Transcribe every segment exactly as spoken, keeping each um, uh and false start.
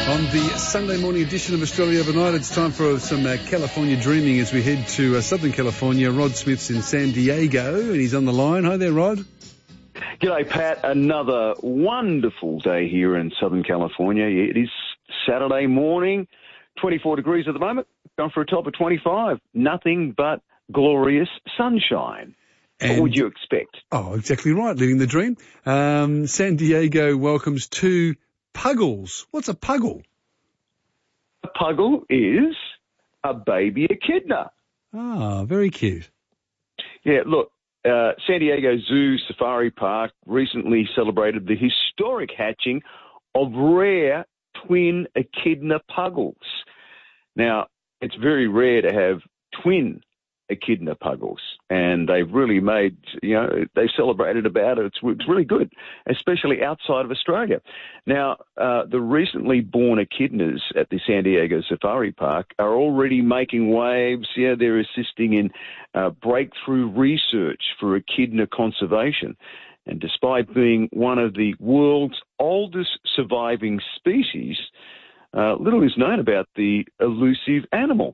On the Sunday morning edition of Australia Overnight, it's time for some uh, California dreaming as we head to uh, Southern California. Rod Smith's in San Diego, and he's on the line. Hi there, Rod. G'day, Pat. Another wonderful day here in Southern California. It is Saturday morning, twenty-four degrees at the moment, going for a top of twenty-five. Nothing but glorious sunshine. And, what would you expect? Oh, exactly right, living the dream. Um, San Diego welcomes two puggles. What's a puggle? A puggle is a baby echidna. Ah, very cute. Yeah, look, uh, San Diego Zoo Safari Park recently celebrated the historic hatching of rare twin echidna puggles. Now, it's very rare to have twin echidna puggles, and they've really made, you know, they've celebrated about it. It's, it's really good, especially outside of Australia. Now, uh, the recently born echidnas at the San Diego Safari Park are already making waves. Yeah, they're assisting in uh, breakthrough research for echidna conservation. And despite being one of the world's oldest surviving species, uh, little is known about the elusive animal.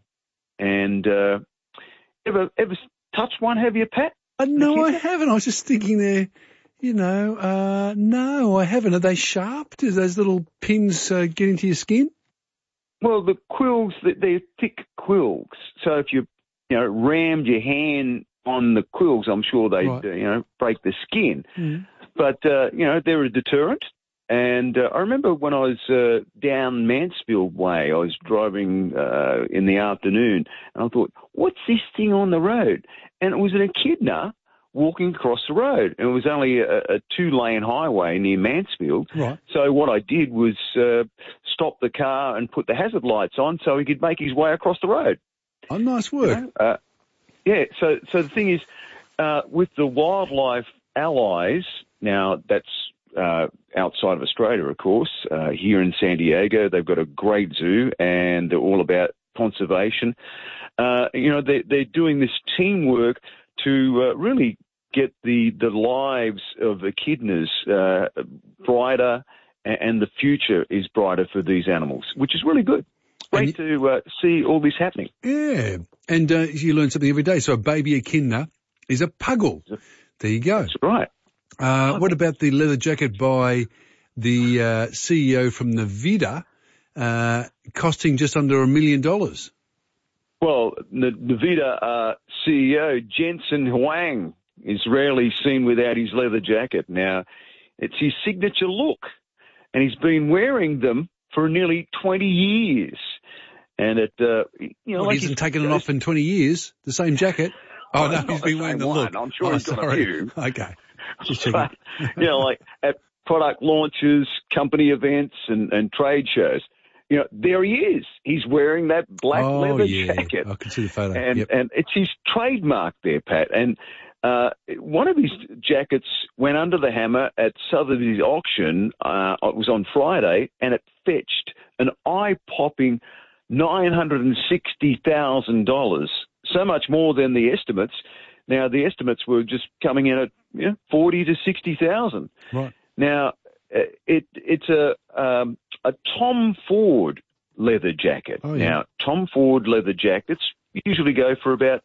And uh, Ever, ever touched one, have you, Pat? Uh, no, I haven't. I was just thinking there, you know, uh, no, I haven't. Are they sharp? Do those little pins uh, get into your skin? Well, the quills, they're thick quills. So if you, you know, rammed your hand on the quills, I'm sure they'd, right. uh, you know, break the skin. Mm. But, uh, you know, they're a deterrent. And uh, I remember when I was uh, down Mansfield Way, I was driving uh, in the afternoon, and I thought, what's this thing on the road? And it was an echidna walking across the road. And it was only a, a two-lane highway near Mansfield. Right. So what I did was uh, stop the car and put the hazard lights on so he could make his way across the road. Oh, nice work. You know? uh, yeah, so, so the thing is, uh, with the Wildlife Allies, now that's Uh, outside of Australia, of course, uh, here in San Diego, they've got a great zoo and they're all about conservation. Uh, you know, they, they're doing this teamwork to uh, really get the, the lives of echidnas uh, brighter, and, and the future is brighter for these animals, which is really good. Great and, to uh, see all this happening. Yeah, and uh, you learn something every day. So a baby echidna is a puggle. There you go. That's right. Uh, what about the leather jacket by the uh, C E O from Nvidia, uh, costing just under a million dollars? Well, the Nvidia uh, C E O, Jensen Huang, is rarely seen without his leather jacket. Now, it's his signature look, and he's been wearing them for nearly twenty years. And it, uh, you know, well, like he hasn't taken it off in twenty years, the same jacket. Oh, oh no, he's been wearing the look. I'm sure oh, he's got sorry. a few. Okay. Just but, you know, like at product launches, company events, and, and trade shows, you know, there he is. He's wearing that black oh, leather yeah. jacket. I can see the photo. And, yep. and it's his trademark there, Pat. And uh, one of his jackets went under the hammer at Sotheby's auction. Uh, it was on Friday, and it fetched an eye-popping nine hundred sixty thousand dollars, so much more than the estimates. Now, the estimates were just coming in at you know, forty to sixty thousand. Right. Now, it it's a um, a Tom Ford leather jacket. Oh, yeah. Now, Tom Ford leather jackets usually go for about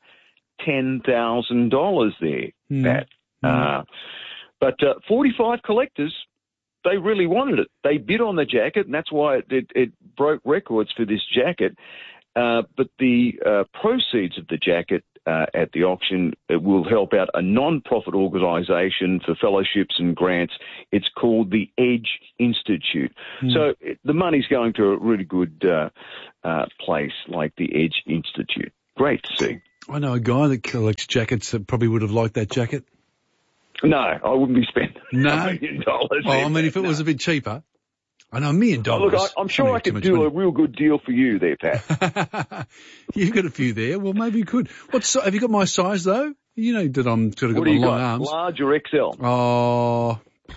ten thousand dollars there, mm. Pat. Mm. Uh, but uh, forty-five collectors, they really wanted it. They bid on the jacket, and that's why it, it, it broke records for this jacket. Uh, but the uh, proceeds of the jacket uh, at the auction it will help out a non-profit organisation for fellowships and grants. It's called the Edge Institute. Mm. So it, the money's going to a really good uh, uh, place like the Edge Institute. Great to see. I know a guy that collects jackets that probably would have liked that jacket. No, I wouldn't be spending no. a million dollars. Well, I mean, if it no. was a bit cheaper. I know, a million dollars. Oh, look, I, I'm sure I could do money. a real good deal for you there, Pat. You've got a few there. Well, maybe you could. What si- have you got my size, though? You know that I'm sort of got what my long got? arms. Large or X L? Oh,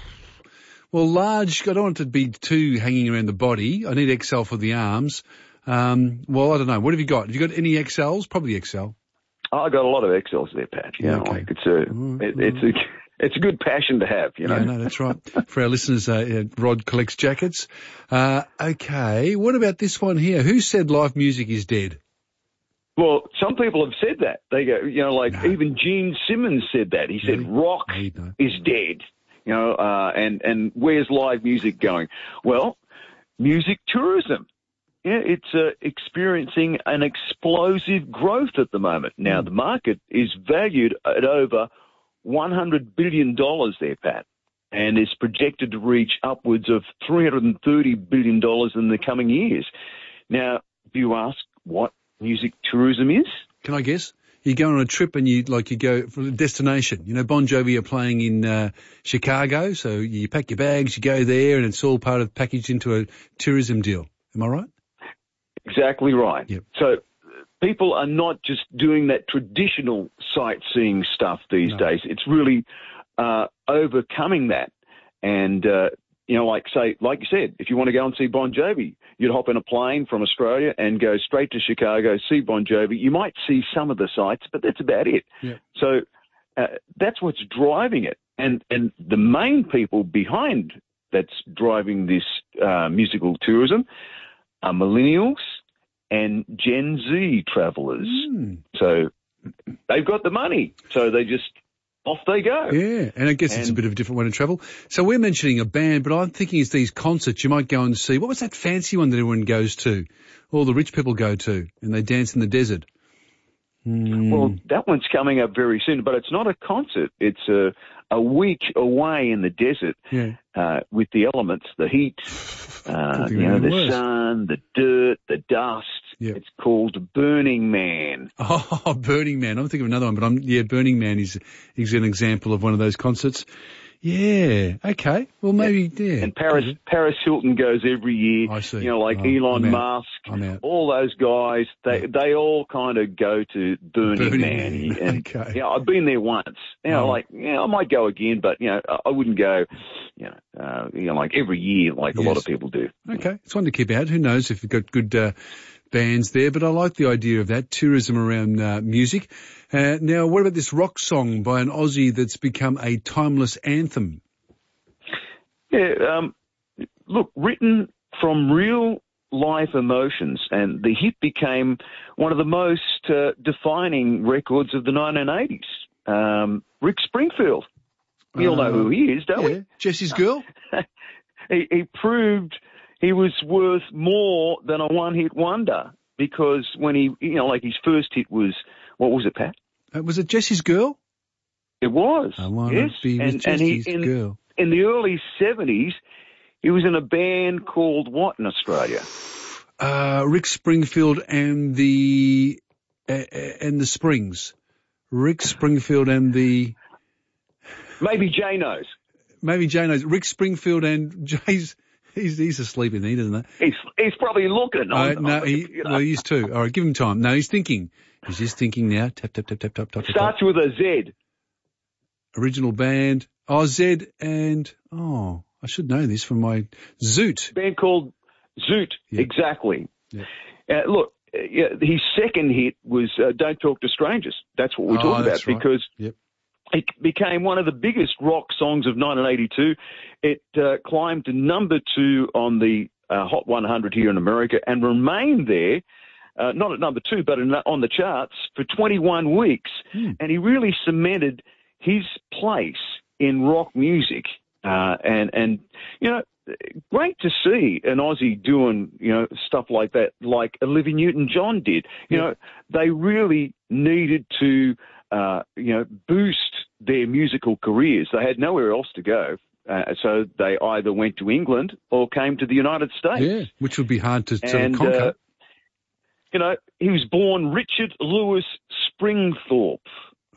well, large. I don't want it to be too hanging around the body. I need X L for the arms. Um, well, I don't know. What have you got? Have you got any X Ls? Probably X L. I got a lot of X Ls there, Pat. You yeah, know, okay. like it's a, mm, it, mm. it's a, It's a good passion to have, you know. Yeah, no, that's right. For our listeners, uh, Rod collects jackets. Uh, okay, what about this one here? Who said live music is dead? Well, some people have said that. They go, you know, like No. even Gene Simmons said that. He said Really? rock No, you don't. is dead, you know, uh, and, and where's live music going? Well, music tourism. Yeah, it's uh, experiencing an explosive growth at the moment. Now, Mm. the market is valued at over one hundred billion dollars there, Pat, and is projected to reach upwards of three hundred thirty billion dollars in the coming years. Now, do you ask what music tourism is? Can I guess? You go on a trip and you, like, you go for a destination. You know, Bon Jovi are playing in uh, Chicago, so you pack your bags, you go there, and it's all part of packaged into a tourism deal. Am I right? Exactly right. Yep. So people are not just doing that traditional sightseeing stuff these No. days. It's really uh, overcoming that. And, uh, you know, like, say, like you said, if you want to go and see Bon Jovi, you'd hop in a plane from Australia and go straight to Chicago, see Bon Jovi. You might see some of the sights, but that's about it. Yep. So uh, that's what's driving it. And, and the main people behind that's driving this uh, musical tourism are millennials and Gen Z travelers. Mm. So they've got the money. So they just, off they go. Yeah, and I guess it's a And- bit of a different way to travel. So we're mentioning a band, but I'm thinking it's these concerts you might go and see. What was that fancy one that everyone goes to? All the rich people go to, and they dance in the desert. Mm. Well, that one's coming up very soon, but it's not a concert. It's a, a week away in the desert yeah. uh, with the elements, the heat, uh, Couldn't think you of know, anything the worse. sun, the dirt, the dust. Yep. It's called Burning Man. Oh, Burning Man. I'm thinking of another one, but I'm, yeah, Burning Man is, is an example of one of those concerts. Yeah. Okay. Well, maybe, yeah. And Paris Paris Hilton goes every year. I see. You know, like Oh, Elon I'm out. Musk, I'm out. all those guys. They Yeah. they all kind of go to Burning, Burning Man. Man, And, okay. Yeah, I've been there once. You know, Oh. like yeah, I might go again, but you know, I, I wouldn't go. You know, uh, you know, like every year, like a lot Yes. of people do. Okay. It's one to keep out. Who knows if you've got good uh, bands there, but I like the idea of that, tourism around uh, music. Uh, now, what about this rock song by an Aussie that's become a timeless anthem? Yeah, um, look, written from real life emotions, and the hit became one of the most uh, defining records of the nineteen eighties. Um, Rick Springfield. We all know who he is, don't Yeah. Jesse's Girl? we? He, he proved he was worth more than a one-hit wonder because when he, you know, like his first hit was, what was it, Pat? Uh, was it Jesse's Girl? It was. I want to yes. be with and, and he, Jesse's in, Girl. in the early seventies, he was in a band called what in Australia? Uh, Rick Springfield and the uh, and the Springs. Rick Springfield and the Maybe Jay knows. maybe Jay knows. Rick Springfield and Jay's. He's he's asleep in there, doesn't it? He's he's probably looking. Uh, on, no, on the he computer. well he's too. All right, give him time. No, he's thinking. He's just thinking now. Tap tap tap tap tap tap. tap, Starts with a Z. Original band. Oh, Zed and oh, I should know this from my Zoot. Band called Zoot. Yeah. Exactly. Yeah. Uh, look, uh, yeah, his second hit was uh, "Don't Talk to Strangers." That's what we're Oh, talking about that's right. because Yep. it became one of the biggest rock songs of nineteen eighty-two. It uh, climbed to number two on the uh, Hot one hundred here in America and remained there, uh, not at number two, but in, on the charts for twenty-one weeks. Hmm. And he really cemented his place in rock music. Uh, and, and, you know, great to see an Aussie doing, you know, stuff like that, like Olivia Newton-John did. You Yeah. know, they really needed to, uh, you know, boost their musical careers. They had nowhere else to go. Uh, so they either went to England or came to the United States. Yeah, which would be hard to sort And, of conquer. uh, you know, he was born Richard Lewis Springthorpe